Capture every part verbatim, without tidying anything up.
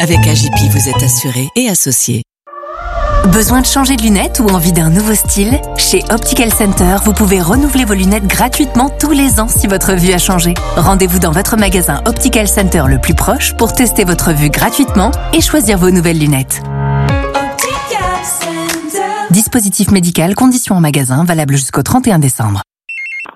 Avec A J P, vous êtes assuré et associé. Besoin de changer de lunettes ou envie d'un nouveau style ? Chez Optical Center, vous pouvez renouveler vos lunettes gratuitement tous les ans si votre vue a changé. Rendez-vous dans votre magasin Optical Center le plus proche pour tester votre vue gratuitement et choisir vos nouvelles lunettes. Optical Center. Dispositif médical, conditions en magasin, valable jusqu'au trente et un décembre. Allô ?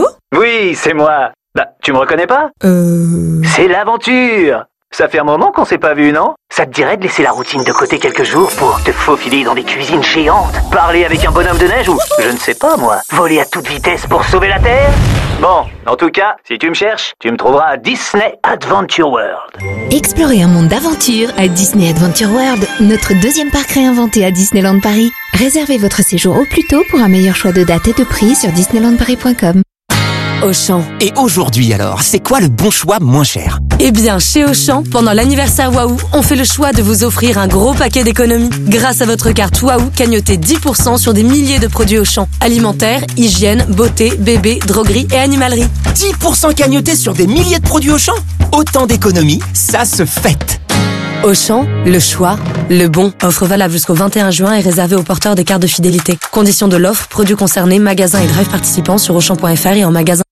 Oui, c'est moi. Bah, tu me reconnais pas ? Euh... C'est l'aventure. Ça fait un moment qu'on s'est pas vu, non ? Ça te dirait de laisser la routine de côté quelques jours pour te faufiler dans des cuisines géantes, parler avec un bonhomme de neige ou, je ne sais pas moi, voler à toute vitesse pour sauver la Terre ? Bon, en tout cas, si tu me cherches, tu me trouveras à Disney Adventure World. Explorez un monde d'aventure à Disney Adventure World, notre deuxième parc réinventé à Disneyland Paris. Réservez votre séjour au plus tôt pour un meilleur choix de date et de prix sur disneyland paris point com. Auchan. Et aujourd'hui alors, c'est quoi le bon choix moins cher ? Eh bien, chez Auchan, pendant l'anniversaire Waouh, on fait le choix de vous offrir un gros paquet d'économies. Grâce à votre carte Waouh, cagnotez dix pour cent sur des milliers de produits Auchan. Alimentaire, hygiène, beauté, bébé, droguerie et animalerie. dix pour cent cagnotés sur des milliers de produits Auchan ? Autant d'économies, ça se fête. Auchan, le choix, le bon. Offre valable jusqu'au vingt et un juin et réservée aux porteurs des cartes de fidélité. Conditions de l'offre, produits concernés, magasins et drive participants sur auchan point f r et en magasin.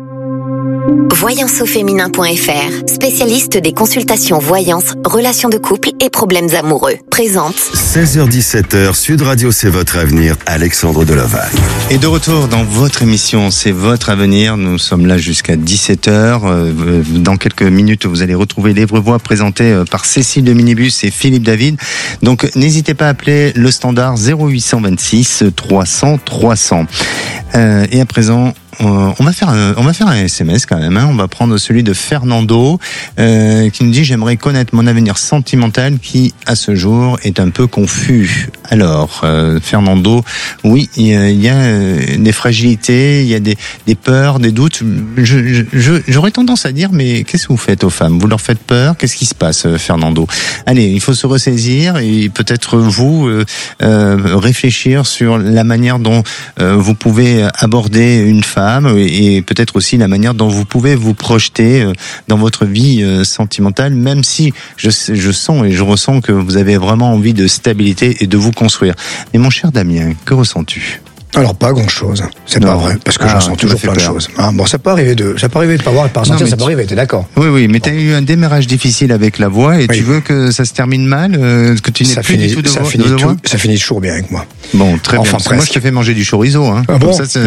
voyance au féminin point f r, spécialiste des consultations voyance, relations de couple et problèmes amoureux. Présente. seize heures dix-sept heures, Sud Radio, c'est votre avenir, Alexandre Delovac. Et de retour dans votre émission, c'est votre avenir. Nous sommes là jusqu'à dix-sept heures. Dans quelques minutes, vous allez retrouver l'Évrevoix présenté par Cécile de Minibus et Philippe David. Donc, n'hésitez pas à appeler le standard zéro huit cent vingt-six trois cents trois cents. Euh, et à présent, on va faire un, on va faire un S M S quand même, hein. On va prendre celui de Fernando euh, qui nous dit: j'aimerais connaître mon avenir sentimental qui à ce jour est un peu confus. Alors euh, Fernando, oui, il y a, il y a des fragilités, il y a des, des peurs, des doutes. Je, je, j'aurais tendance à dire, mais qu'est-ce que vous faites aux femmes ? Vous leur faites peur ? Qu'est-ce qui se passe, Fernando ? Allez, il faut se ressaisir et peut-être vous euh, euh, réfléchir sur la manière dont euh, vous pouvez aborder une femme et peut-être aussi la manière dont vous pouvez vous projeter dans votre vie sentimentale, même si je, je sens et je ressens que vous avez vraiment envie de stabilité et de vous construire. Mais mon cher Damien, que ressens-tu ? Alors pas grand chose, c'est non. pas vrai, parce que ah, j'en sens toujours plein de choses. Ah, bon, ça peut arriver de, ça peut arriver de pas voir et de pas ressentir, ça peut arriver, t'es d'accord ? Oui, oui, mais bon. t'as eu un démarrage difficile avec la voix et oui. Tu veux que ça se termine mal, euh, que tu n'aies ça plus finit, du tout de, ça voix, finit de tout, voix ? Ça finit toujours bien avec moi. Bon, très enfin, bien. Moi, je te fais manger du chorizo, hein. Ah bon ? Comme ça,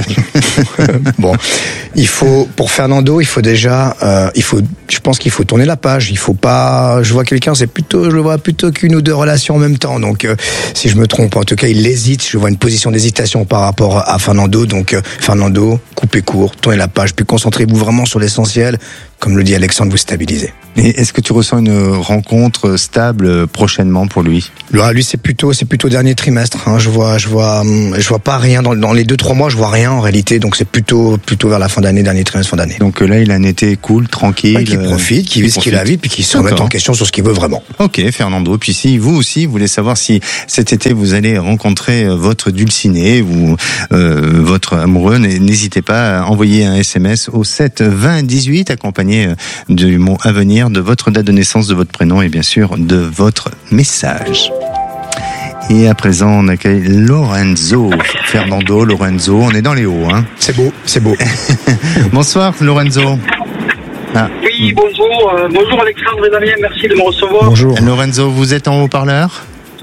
bon, il faut pour Fernando, il faut déjà, euh, il faut, je pense qu'il faut tourner la page. Il faut pas, je vois quelqu'un, c'est plutôt, je le vois plutôt qu'une ou deux relations en même temps. Donc, euh, si je me trompe, en tout cas, il hésite. Je vois une position d'hésitation par rapport à Fernando. Donc, euh, Fernando, coupez court, tournez la page, puis concentrez-vous vraiment sur l'essentiel. Comme le dit Alexandre, vous stabilisez. Et est-ce que tu ressens une rencontre stable prochainement pour lui ? Là, lui, c'est plutôt, c'est plutôt dernier trimestre. Hein. Je vois, je vois, je vois pas rien dans, dans les deux trois mois. Je vois rien en réalité. Donc c'est plutôt, plutôt vers la fin d'année, dernier trimestre, fin d'année. Donc là, il a un été cool, tranquille. Ouais, qui profite, qui vit ce qu'il a vite, puis qui se remette en question sur ce qu'il veut vraiment. Ok, Fernando. Puis si vous aussi, vous voulez savoir si cet été vous allez rencontrer votre dulciné ou euh, votre amoureux, n'hésitez pas à envoyer un S M S au sept vingt dix-huit accompagné du mot avenir, de votre date de naissance, de votre prénom et bien sûr de votre message. Et à présent, on accueille Lorenzo. Fernando, Lorenzo, on est dans les hauts, hein. C'est beau, c'est beau. Bonsoir, Lorenzo. Ah. Oui, bonjour. Euh, bonjour Alexandre et Damien, merci de me recevoir. Bonjour. Lorenzo, vous êtes en haut-parleur ?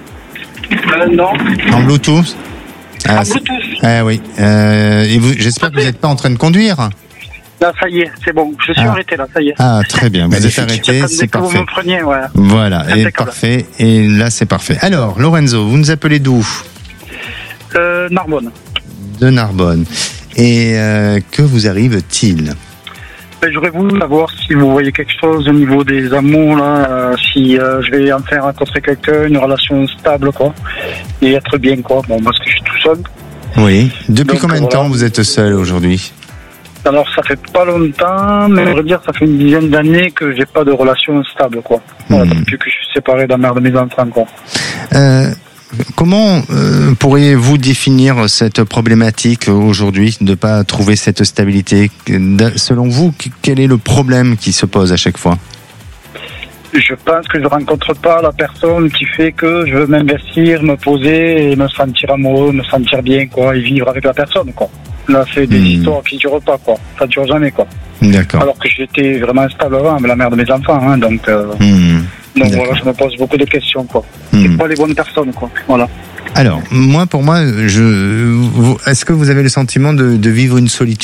euh, Non. En Bluetooth ? ah, En Bluetooth. Ah oui. Euh, et vous, j'espère que vous n'êtes pas en train de conduire ? Là, ça y est, c'est bon. Je suis ah. arrêté, là, ça y est. Ah, très bien. Vous êtes arrêté, c'est parfait. Vous me preniez, ouais. Voilà, et parfait. Et là, c'est parfait. Alors, Lorenzo, vous nous appelez d'où ? Euh, Narbonne. De Narbonne. Et euh, que vous arrive-t-il ? Ben, j'aurais voulu savoir si vous voyez quelque chose au niveau des amours, là, euh, si euh, je vais enfin rencontrer quelqu'un, une relation stable, quoi, et être bien, quoi. Bon, parce que je suis tout seul. Oui. Depuis Donc, combien de voilà. temps vous êtes seul aujourd'hui ? Alors, ça fait pas longtemps, mais on va dire ça fait une dizaine d'années que j'ai pas de relation stable, quoi. Voilà, mmh. Depuis que je suis séparé de la mère de mes enfants, quoi. Euh, comment euh, pourriez-vous définir cette problématique aujourd'hui de ne pas trouver cette stabilité ? Selon vous, quel est le problème qui se pose à chaque fois ? je pense que je rencontre pas la personne qui fait que je veux m'investir, me poser et me sentir amoureux, me sentir bien, quoi, et vivre avec la personne, quoi. Là, c'est des mmh. histoires qui durent pas, quoi. Ça dure jamais, quoi. D'accord. Alors que j'étais vraiment stable avant, avec la mère de mes enfants, hein, donc, euh, mmh. donc D'accord. voilà, je me pose beaucoup de questions, quoi. Mmh. C'est pas les bonnes personnes, quoi. Voilà. Alors, moi, pour moi, je, est-ce que vous avez le sentiment de, de vivre une solitude ?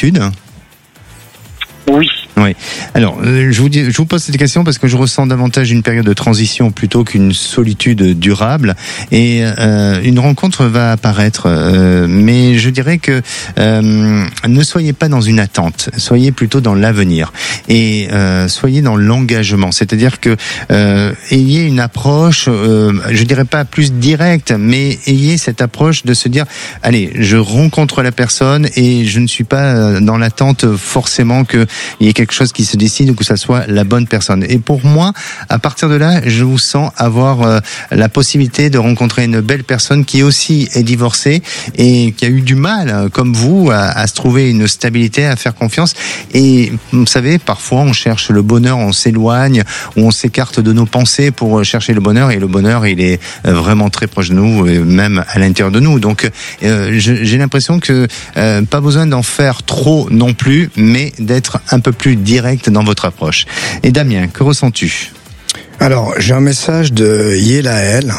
Oui. Oui. Alors, euh, je vous dis, je vous pose cette question parce que je ressens davantage une période de transition plutôt qu'une solitude durable. Et euh, une rencontre va apparaître, euh, mais je dirais que euh, ne soyez pas dans une attente, soyez plutôt dans l'avenir et euh, soyez dans l'engagement. C'est-à-dire que euh, ayez une approche, euh, je dirais pas plus directe, mais ayez cette approche de se dire, allez, je rencontre la personne et je ne suis pas dans l'attente forcément qu'il y ait quelque chose qui se décide ou que ça soit la bonne personne. Et pour moi, à partir de là, je vous sens avoir euh, la possibilité de rencontrer une belle personne qui aussi est divorcée et qui a eu du mal, euh, comme vous, à, à se trouver une stabilité, à faire confiance. Et vous savez, parfois on cherche le bonheur, on s'éloigne ou on s'écarte de nos pensées pour chercher le bonheur. Et le bonheur, il est vraiment très proche de nous, même à l'intérieur de nous. Donc, euh, je, j'ai l'impression que euh, pas besoin d'en faire trop non plus, mais d'être un peu plus direct dans votre approche. Et Damien, que ressens-tu ? Alors, j'ai un message de Yélaël,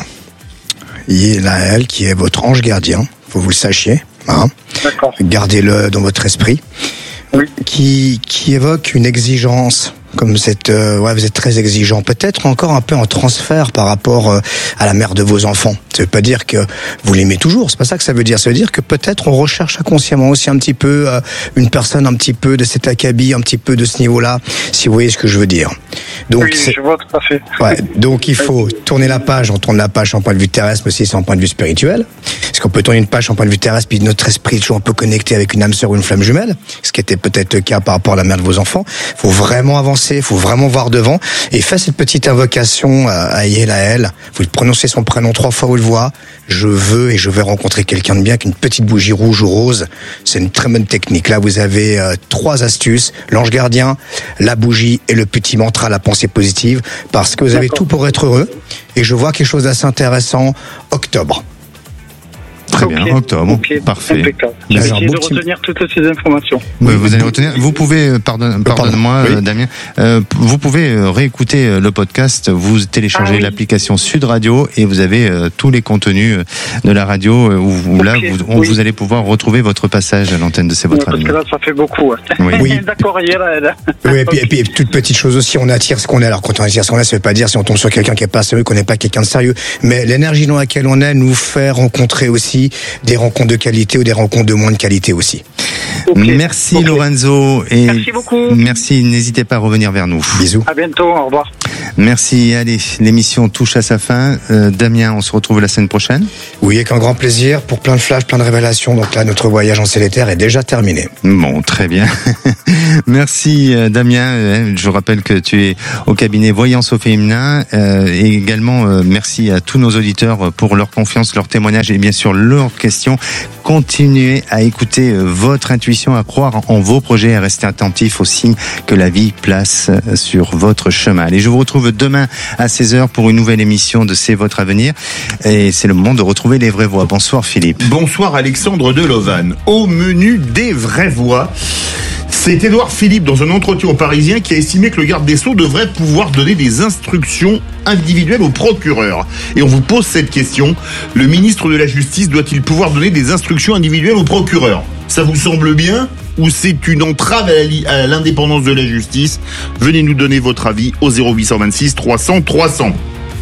Yélaël qui est votre ange gardien, faut que vous le sachiez, hein. D'accord. Gardez-le dans votre esprit, oui. qui, qui évoque une exigence. Comme vous êtes, euh, ouais, vous êtes très exigeant. Peut-être encore un peu en transfert par rapport euh, à la mère de vos enfants. Ça veut pas dire que vous l'aimez toujours. C'est pas ça que ça veut dire. Ça veut dire que peut-être on recherche inconsciemment aussi un petit peu euh, une personne un petit peu de cet acabit, un petit peu de ce niveau-là. Si vous voyez ce que je veux dire. Donc, oui, c'est... je vois tout à fait. Ouais. Donc il faut tourner la page. On tourne la page en point de vue terrestre, mais aussi en point de vue spirituel. Parce qu'on peut tourner une page en point de vue terrestre, puis notre esprit est toujours un peu connecté avec une âme sœur ou une flamme jumelle. Ce qui était peut-être le cas par rapport à la mère de vos enfants. Il faut vraiment avancer. Il faut vraiment voir devant et faites cette petite invocation à Yélaël. Vous prononcez son prénom trois fois haute voix. Je veux et je vais rencontrer quelqu'un de bien avec une petite bougie rouge ou rose. C'est une très bonne technique. Là, vous avez euh, trois astuces. L'ange gardien, la bougie et le petit mantra, la pensée positive. Parce que vous avez D'accord. tout pour être heureux. Et je vois quelque chose d'assez intéressant. Octobre. Très okay. bien, octobre, okay. Parfait. Impeccable. Je vais essayer de retenir toutes ces informations. Oui, vous allez retenir. Vous pouvez, pardonne, pardonne-moi, oui. Damien, euh, vous pouvez réécouter le podcast. Vous téléchargez ah, oui. l'application Sud Radio et vous avez euh, tous les contenus de la radio où, où okay. là, vous, on, oui. vous allez pouvoir retrouver votre passage à l'antenne de C'est votre oui, avenir. Parce que là, ça fait beaucoup. Oui. oui. D'accord, hier, là. Oui, et puis, et puis, toute petite chose aussi, on attire ce qu'on est. Alors, quand on attire ce qu'on est, ça veut pas dire si on tombe sur quelqu'un qui est pas sérieux, qu'on n'est pas quelqu'un de sérieux. Mais l'énergie dans laquelle on est nous fait rencontrer aussi des rencontres de qualité ou des rencontres de moins de qualité aussi. Okay. Merci okay. Lorenzo et merci beaucoup. Merci, n'hésitez pas à revenir vers nous. Bisous. À bientôt, au revoir. Merci, allez, l'émission touche à sa fin. Euh, Damien, on se retrouve la semaine prochaine. Oui, avec un grand plaisir pour plein de flashs, plein de révélations. Donc là, notre voyage en ciel et terre est déjà terminé. Bon, très bien. Merci Damien. Je rappelle que tu es au cabinet Voyance au féminin euh, et également euh, merci à tous nos auditeurs pour leur confiance, leur témoignage et bien sûr leurs questions. Continuez à écouter votre intuition, à croire en vos projets, à rester attentif aux signes que la vie place sur votre chemin. Allez, je vous retrouve demain à seize heures pour une nouvelle émission de C'est votre avenir. Et c'est le moment de retrouver les vraies voix. Bonsoir Philippe. Bonsoir Alexandre Delovan. Au menu des vraies voix, c'est Édouard Philippe dans un entretien au Parisien qui a estimé que le garde des Sceaux devrait pouvoir donner des instructions individuelles au procureur. Et on vous pose cette question, le ministre de la Justice doit-il pouvoir donner des instructions individuelles au procureur ? Ça vous semble bien ? Ou c'est une entrave à, la li- à l'indépendance de la justice ? Venez nous donner votre avis au zéro huit cent vingt-six trois cents trois cents.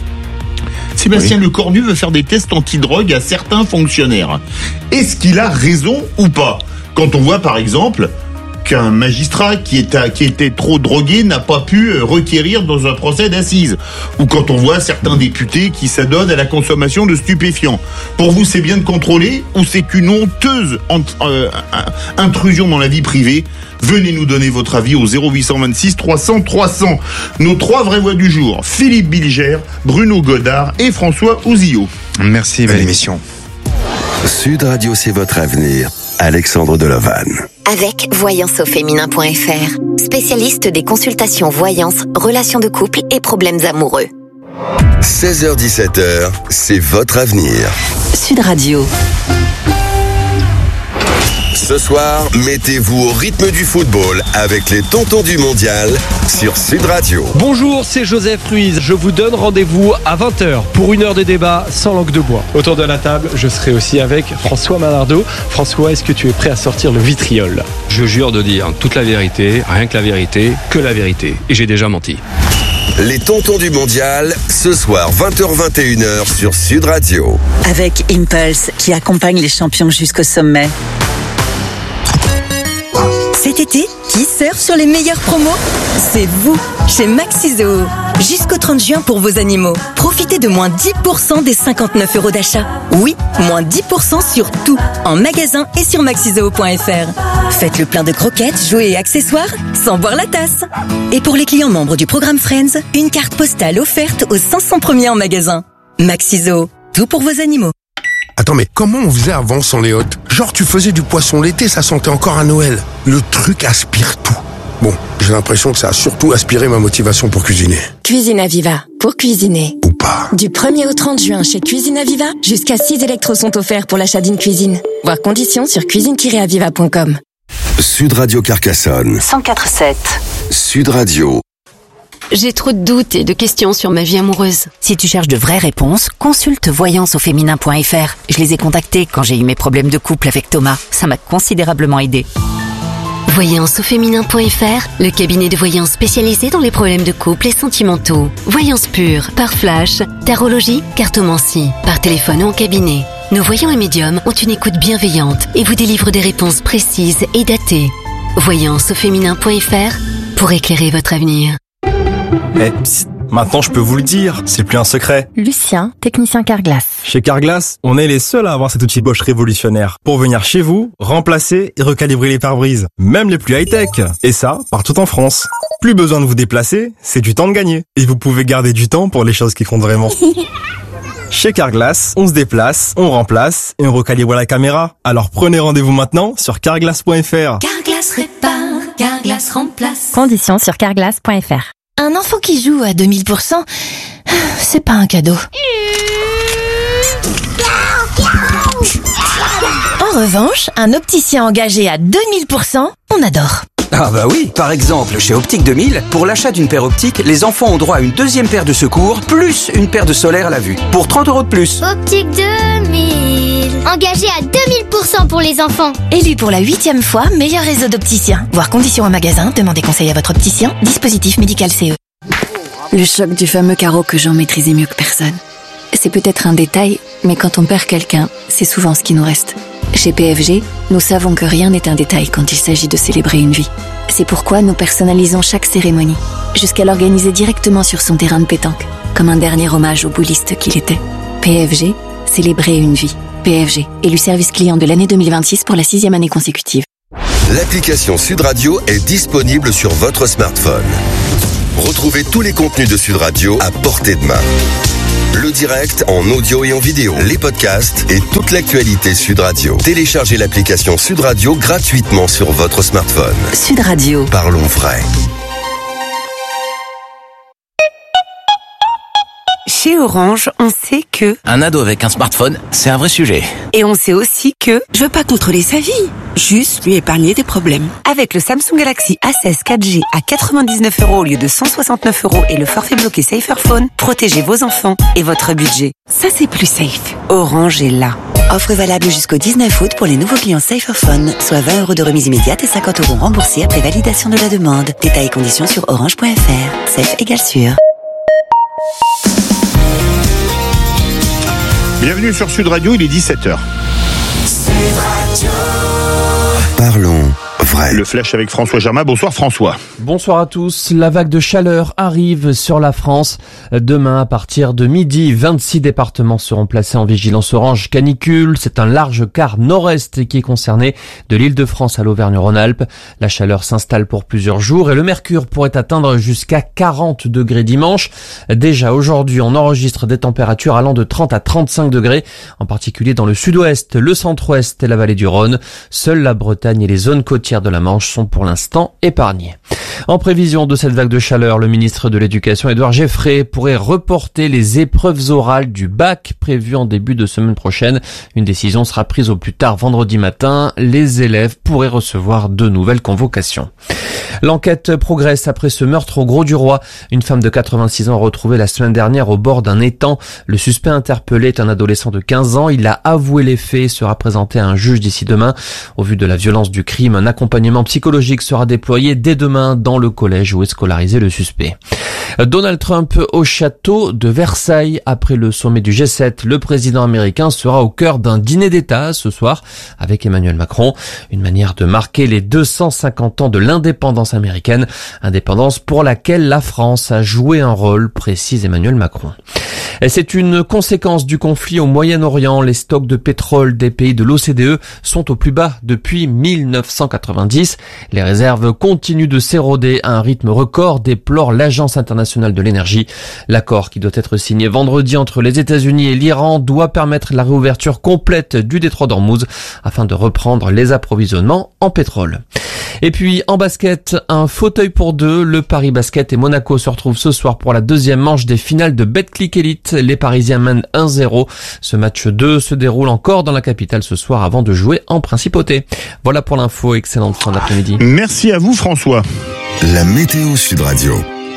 Sébastien oui. Lecornu veut faire des tests antidrogue à certains fonctionnaires. Est-ce qu'il a raison ou pas ? Quand on voit par exemple qu'un magistrat qui, est à, qui était trop drogué n'a pas pu requérir dans un procès d'assises. Ou quand on voit certains députés qui s'adonnent à la consommation de stupéfiants. Pour vous, c'est bien de contrôler ou c'est une honteuse ent- euh, intrusion dans la vie privée ? Venez nous donner votre avis au zéro huit cent vingt-six trois cents trois cents. Nos trois vraies voix du jour, Philippe Bilger, Bruno Godard et François Ouzillot. Merci, belle émission. Sud Radio, c'est votre avenir. Alexandre Delovan. Avec voyance au féminin point f r, spécialiste des consultations voyance, relations de couple et problèmes amoureux. seize heures dix-sept heures, c'est votre avenir. Sud Radio. Ce soir, mettez-vous au rythme du football avec les tontons du mondial sur Sud Radio. Bonjour, c'est Joseph Ruiz. Je vous donne rendez-vous à vingt heures pour une heure de débat sans langue de bois. Autour de la table, je serai aussi avec François Malardeau. François, est-ce que tu es prêt à sortir le vitriol ? Je jure de dire toute la vérité, rien que la vérité, que la vérité. Et j'ai déjà menti. Les tontons du mondial, ce soir vingt heures vingt et une heures sur Sud Radio. Avec Impulse qui accompagne les champions jusqu'au sommet. Cet été, qui surfe sur les meilleures promos ? C'est vous, chez Maxizoo. Jusqu'au trente juin pour vos animaux. Profitez de moins dix pour cent des cinquante-neuf euros d'achat. Oui, moins dix pour cent sur tout, en magasin et sur maxizoo point f r. Faites le plein de croquettes, jouets et accessoires, sans boire la tasse. Et pour les clients membres du programme Friends, une carte postale offerte aux cinq cents premiers en magasin. Maxizoo, tout pour vos animaux. Attends, mais comment on faisait avant sans les hôtes ? Genre, tu faisais du poisson l'été, ça sentait encore à Noël. Le truc aspire tout. Bon, j'ai l'impression que ça a surtout aspiré ma motivation pour cuisiner. Cuisine Aviva, pour cuisiner. Ou pas. Du premier au trente juin chez Cuisine Aviva, jusqu'à six électros sont offerts pour l'achat d'une cuisine. Voir conditions sur cuisine tiret aviva point com. Sud Radio Carcassonne. cent quatre virgule sept. Sud Radio. J'ai trop de doutes et de questions sur ma vie amoureuse. Si tu cherches de vraies réponses, consulte voyance au féminin point f r. Je les ai contactés quand j'ai eu mes problèmes de couple avec Thomas. Ça m'a considérablement aidé. Voyance au féminin point f r, le cabinet de voyance spécialisé dans les problèmes de couple et sentimentaux. Voyance pure, par flash, tarologie, cartomancie, par téléphone ou en cabinet. Nos voyants et médiums ont une écoute bienveillante et vous délivrent des réponses précises et datées. Voyance au féminin point f r pour éclairer votre avenir. Eh, psst, maintenant je peux vous le dire, c'est plus un secret. Lucien, technicien Carglass. Chez Carglass, on est les seuls à avoir cet outil Bosch révolutionnaire pour venir chez vous, remplacer et recalibrer les pare-brises, même les plus high-tech. Et ça, partout en France. Plus besoin de vous déplacer, c'est du temps de gagner. Et vous pouvez garder du temps pour les choses qui comptent vraiment. Chez Carglass, on se déplace, on remplace et on recalibre la caméra. Alors prenez rendez-vous maintenant sur carglass point f r. Carglass répare, Carglass remplace. Conditions sur carglass point f r. Un enfant qui joue à deux mille pour cent, c'est pas un cadeau. En revanche, un opticien engagé à deux mille pour cent, on adore. Ah bah oui, par exemple, chez Optique deux mille, pour l'achat d'une paire optique, les enfants ont droit à une deuxième paire de secours, plus une paire de solaire à la vue, pour trente euros de plus. Optique deux mille, engagé à deux mille pour cent pour les enfants. Élu pour la huitième fois meilleur réseau d'opticiens. Voir conditions en magasin, demandez conseil à votre opticien, dispositif médical C E. Le choc du fameux carreau que Jean maîtrisait mieux que personne. C'est peut-être un détail, mais quand on perd quelqu'un, c'est souvent ce qui nous reste. Chez P F G, nous savons que rien n'est un détail quand il s'agit de célébrer une vie. C'est pourquoi nous personnalisons chaque cérémonie, jusqu'à l'organiser directement sur son terrain de pétanque, comme un dernier hommage au bouliste qu'il était. P F G, célébrer une vie. P F G, élu service client de l'année deux mille vingt-six pour la sixième année consécutive. L'application Sud Radio est disponible sur votre smartphone. Retrouvez tous les contenus de Sud Radio à portée de main. Le direct en audio et en vidéo, les podcasts et toute l'actualité Sud Radio. Téléchargez l'application Sud Radio gratuitement sur votre smartphone. Sud Radio. Parlons vrai. Chez Orange, on sait que... Un ado avec un smartphone, c'est un vrai sujet. Et on sait aussi que... Je veux pas contrôler sa vie, juste lui épargner des problèmes. Avec le Samsung Galaxy A seize quatre G à quatre-vingt-dix-neuf euros au lieu de cent soixante-neuf euros et le forfait bloqué Saferphone, protégez vos enfants et votre budget. Ça, c'est plus safe. Orange est là. Offre valable jusqu'au dix-neuf août pour les nouveaux clients Saferphone, soit vingt euros de remise immédiate et cinquante euros remboursés après validation de la demande. Détails et conditions sur orange point f r. Safe égale sûr. Bienvenue sur Sud Radio, il est dix-sept heures. Parlons vrai. Le flash avec François Germain. Bonsoir François. Bonsoir à tous. La vague de chaleur arrive sur la France. Demain, à partir de midi, vingt-six départements seront placés en vigilance orange canicule. C'est un large quart nord-est qui est concerné, de l'Île-de-France à l'Auvergne-Rhône-Alpes. La chaleur s'installe pour plusieurs jours et le mercure pourrait atteindre jusqu'à quarante degrés dimanche. Déjà aujourd'hui, on enregistre des températures allant de trente à trente-cinq degrés, en particulier dans le sud-ouest, le centre-ouest et la vallée du Rhône. Seule la Bretagne et les zones côtières de la Manche sont pour l'instant épargnées. En prévision de cette vague de chaleur, le ministre de l'Éducation, Édouard Geffray, pourrait reporter les épreuves orales du bac prévues en début de semaine prochaine. Une décision sera prise au plus tard vendredi matin. Les élèves pourraient recevoir de nouvelles convocations. L'enquête progresse après ce meurtre au Grau-du-Roi. Une femme de quatre-vingt-six ans retrouvée la semaine dernière au bord d'un étang. Le suspect interpellé est un adolescent de quinze ans. Il a avoué les faits et sera présenté à un juge d'ici demain. Au vu de la violence du crime, un accompagnement psychologique sera déployé dès demain dans le collège où est scolarisé le suspect. Donald Trump au château de Versailles. Après le sommet du G sept, le président américain sera au cœur d'un dîner d'État ce soir avec Emmanuel Macron. Une manière de marquer les deux cent cinquante ans de l'indépendance américaine. Indépendance pour laquelle la France a joué un rôle, précise Emmanuel Macron. Et c'est une conséquence du conflit au Moyen-Orient. Les stocks de pétrole des pays de l'O C D E sont au plus bas depuis mille neuf cent quatre-vingt-dix. Les réserves continuent de s'éroder à un rythme record, déplore l'Agence internationale de l'énergie. L'accord qui doit être signé vendredi entre les États-Unis et l'Iran doit permettre la réouverture complète du détroit d'Ormuz afin de reprendre les approvisionnements en pétrole. Et puis en basket, un fauteuil pour deux. Le Paris Basket et Monaco se retrouvent ce soir pour la deuxième manche des finales de Betclic Elite. Les Parisiens mènent un zéro. Ce match deux se déroule encore dans la capitale ce soir avant de jouer en principauté. Voilà pour l'info. Excellente fin d'après-midi. Merci à vous François. La météo Sud Radio.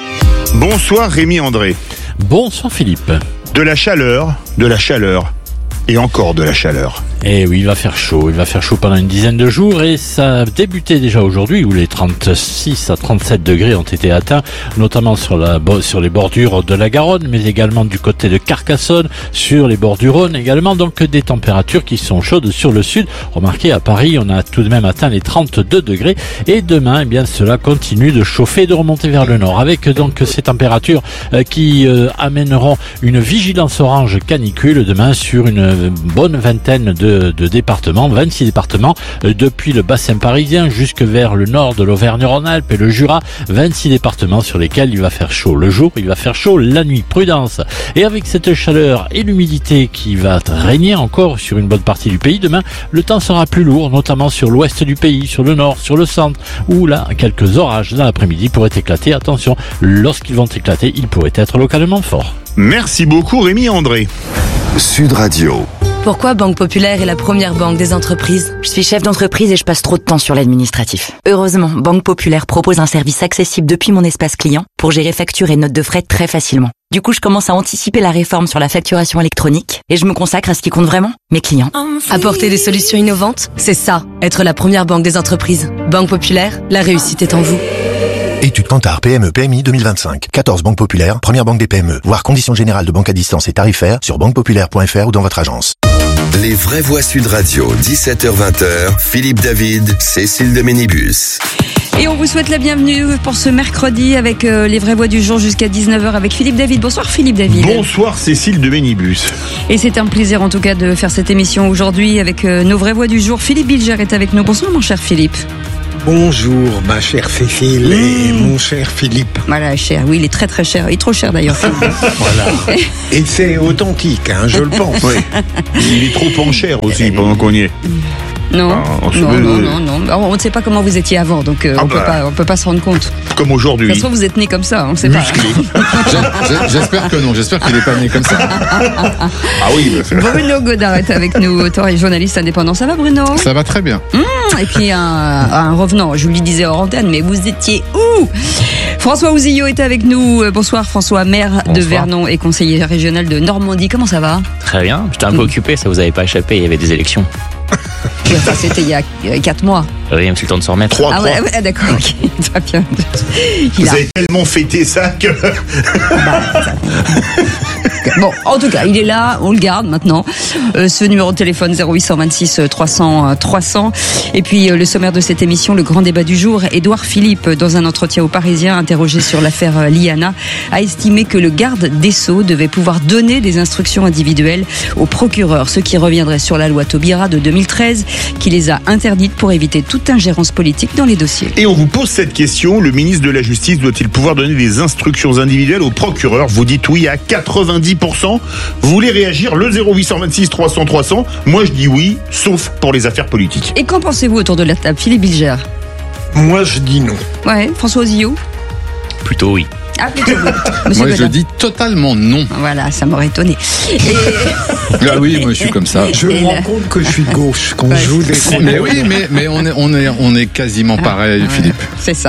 Bonsoir Rémi André. Bonsoir Philippe. De la chaleur, de la chaleur et encore de la chaleur. Et oui, il va faire chaud, il va faire chaud pendant une dizaine de jours et ça a débuté déjà aujourd'hui où les trente-six à trente-sept degrés ont été atteints, notamment sur la sur les bordures de la Garonne, mais également du côté de Carcassonne, sur les bords du Rhône également, donc des températures qui sont chaudes sur le sud. Remarquez, à Paris, on a tout de même atteint les trente-deux degrés et demain, eh bien, cela continue de chauffer et de remonter vers le nord avec donc ces températures euh, qui euh, amèneront une vigilance orange canicule demain sur une bonne vingtaine de de départements, vingt-six départements, euh, depuis le bassin parisien jusque vers le nord de l'Auvergne-Rhône-Alpes et le Jura, vingt-six départements sur lesquels il va faire chaud le jour, il va faire chaud la nuit, prudence. Et avec cette chaleur et l'humidité qui va régner encore sur une bonne partie du pays, demain, le temps sera plus lourd, notamment sur l'ouest du pays, sur le nord, sur le centre, où là, quelques orages dans l'après-midi pourraient éclater. Attention, lorsqu'ils vont éclater, ils pourraient être localement forts. Merci beaucoup Rémi André. Sud Radio. Pourquoi Banque Populaire est la première banque des entreprises? Je suis chef d'entreprise et je passe trop de temps sur l'administratif. Heureusement, Banque Populaire propose un service accessible depuis mon espace client pour gérer factures et notes de frais très facilement. Du coup, je commence à anticiper la réforme sur la facturation électronique et je me consacre à ce qui compte vraiment, mes clients. Apporter des solutions innovantes, c'est ça, être la première banque des entreprises. Banque Populaire, la réussite est en vous. Étude Kantar P M E P M I deux mille vingt-cinq. quatorze banques populaires, première banque des P M E. Voir conditions générales de banque à distance et tarifaires sur banque populaire point f r ou dans votre agence. Les vraies voix Sud Radio, dix-sept heures vingt, Philippe David, Cécile de Ménibus. Et on vous souhaite la bienvenue pour ce mercredi avec euh, les vraies voix du jour jusqu'à dix-neuf heures avec Philippe David. Bonsoir Philippe David. Bonsoir Cécile de Ménibus. Et c'est un plaisir en tout cas de faire cette émission aujourd'hui avec euh, nos vraies voix du jour. Philippe Bilger est avec nous. Bonsoir mon cher Philippe. Bonjour ma chère Cécile mmh. et mon cher Philippe. Voilà, cher, oui il est très très cher, il est trop cher d'ailleurs. Voilà. Et c'est authentique, hein, je le pense. Oui. Il est trop en cher aussi et pendant qu'on y est. Non, ah, non, non, non, non, on ne sait pas comment vous étiez avant, donc euh, ah on bah. peut pas, on peut pas se rendre compte. Comme aujourd'hui. De toute façon, vous êtes né comme ça, on ne sait Musclé. pas. J'espère que non, j'espère qu'il n'est pas né comme ça. Ah oui. Bah Bruno Godard est avec nous, auteur et journaliste indépendant. Ça va Bruno? Ça va très bien. Mmh, et puis un, un revenant, je vous le disais hors antenne, mais vous étiez où? François Ouzillot est avec nous. Bonsoir François, maire Bonsoir. de Vernon et conseiller régional de Normandie. Comment ça va? Très bien, j'étais un peu mmh. occupé, ça vous avait pas échappé, il y avait des élections. Ça, c'était il y a quatre mois. Oui, il me suis le temps de s'en remettre. trois, ah ouais, ouais d'accord, ok, très bien. Il Vous a... avez tellement fêté ça que... Bah, ça... Bon, en tout cas, il est là, on le garde maintenant. Euh, ce numéro de téléphone zéro huit cent vingt-six trois cents trois cents. Et puis euh, le sommaire de cette émission, le grand débat du jour. Édouard Philippe, dans un entretien au Parisien, interrogé sur l'affaire euh, Liana, a estimé que le garde des Sceaux devait pouvoir donner des instructions individuelles au procureur, ce qui reviendrait sur la loi Taubira de deux mille treize, qui les a interdites pour éviter toute ingérence politique dans les dossiers. Et on vous pose cette question, le ministre de la Justice doit-il pouvoir donner des instructions individuelles au procureur? Vous dites oui à quatre-vingt-dix pour cent. Vous voulez réagir? Le zéro huit cent vingt-six trois cents trois cents. Moi je dis oui, sauf pour les affaires politiques. Et qu'en pensez-vous autour de la table, Philippe Bilger? Moi je dis non. Ouais, François Ozillot? Plutôt oui. Ah, plutôt oui. Moi Godin. je dis totalement non. Voilà, ça m'aurait étonné. Et... Ah oui, moi je suis comme ça. Je me rends compte que je suis de gauche quand Ouais. je joue des Mais oui, mais, mais on, est, on, est, on est quasiment pareil, Ouais, Philippe. c'est ça.